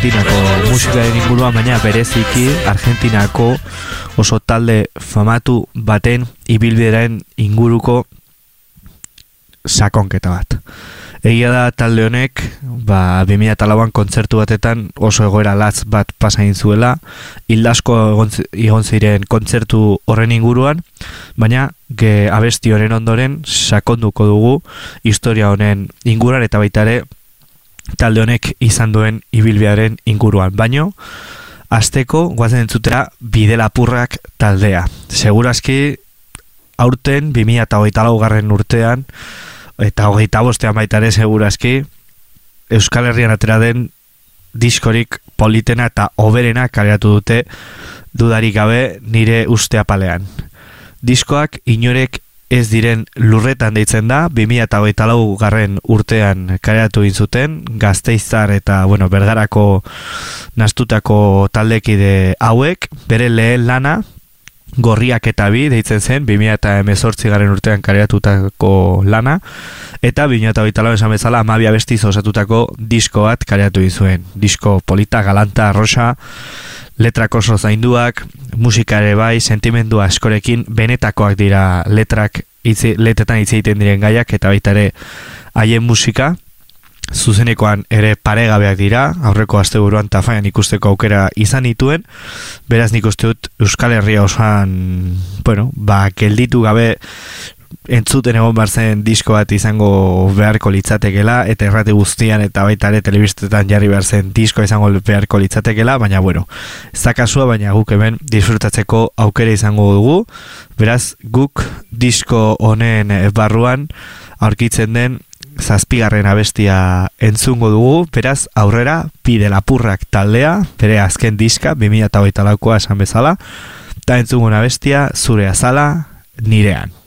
Argentinako musikaren inguruan, baina bereziki Argentinako oso talde famatu baten ibilbidearen inguruko sakonketa bat. Egia da talde honek 2004an kontzertu batetan oso egoera latz bat pasain zuela, hildasko egon ziren kontzertu horren inguruan, baina abesti honen ondoren sakonduko dugu historia honen inguruan eta baita ere talde honek izan duen ibilbidearen inguruan. Baino, hasteko goazen entzutera Bidelapurrak taldea. Segurazki aurten 2024 urtean eta 25ean baita ere segurazki Euskal Herrian atera den diskorik politena eta hoberena kaleratu dute dudarik gabe nire uste apalean. Diskoak inorek ez diren lurretan deitzen da, 2024 urtean kaleratu egin zuten, Gasteiztar eta Bergarako nastutako taldekide hauek, bere lehen lana, Gorriak eta bi deitzen zen, 2018 urtean kareatutako lana, eta 2024 esan bezala 12 abestiz osatutako disko bat kareatu zuen. Disko polita, galanta, rosa, letrak oso zainduak, musika ere bai, sentimendua askorekin, benetakoak dira letretan hitz egiten diren gaiak, eta baita ere haien musika, zuzenekoan ere paregabeak dira, aurreko asteburuan Tafaian ikusteko aukera izan dituen, beraz nik uste dut Euskal Herria osoan, gelditu gabe entzuten egon barzen disko bat izango beharko litzatekela, eta errate guztian eta baita ere telebistetan jarri behar zen disko izango beharko litzatekela, baina ez da kasua, baina guk hemen disfrutatzeko aukera izango dugu, beraz guk disko honen barruan aurkitzen den 7. abestia entzungo dugu, beraz aurrera Bidelapurrak taldea, bere azken diska 2024koa esan bezala, eta entzungo abestia Zure azala nirean.